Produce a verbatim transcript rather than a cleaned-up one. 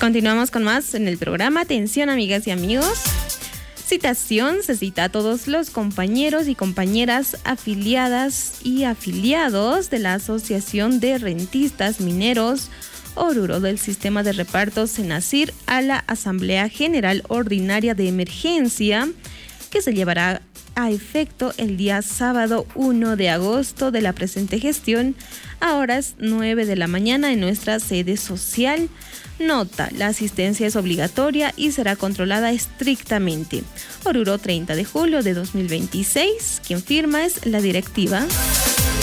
Continuamos con más en el programa. Atención, amigas y amigos. Citación se cita a todos los compañeros y compañeras afiliadas y afiliados de la Asociación de Rentistas Mineros Oruro del Sistema de Reparto Senacir a la Asamblea General Ordinaria de Emergencia que se llevará a efecto el día sábado uno de agosto de la presente gestión a horas nueve de la mañana en nuestra sede social. Nota, la asistencia es obligatoria y será controlada estrictamente. Oruro, treinta de julio de dos mil veintiséis. Quien firma es la directiva.